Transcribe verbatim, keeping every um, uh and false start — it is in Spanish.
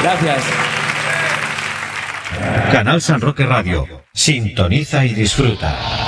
Gracias. Canal San Roque Radio. Sintoniza y disfruta.